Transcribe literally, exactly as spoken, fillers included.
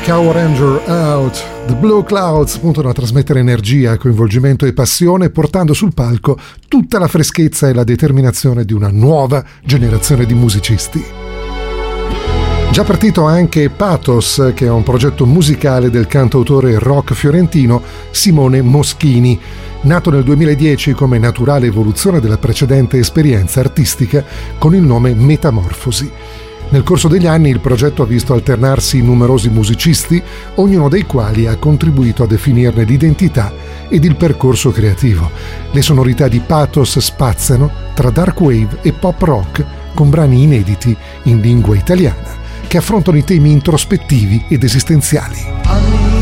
Power Ranger Out. The Blue Clouds puntano a trasmettere energia, coinvolgimento e passione, portando sul palco tutta la freschezza e la determinazione di una nuova generazione di musicisti. Già partito anche Pathos, che è un progetto musicale del cantautore rock fiorentino Simone Moschini, nato nel duemiladieci come naturale evoluzione della precedente esperienza artistica con il nome Metamorfosi. Nel corso degli anni il progetto ha visto alternarsi numerosi musicisti, ognuno dei quali ha contribuito a definirne l'identità ed il percorso creativo. Le sonorità di Pathos spaziano tra dark wave e pop rock, con brani inediti in lingua italiana, che affrontano i temi introspettivi ed esistenziali.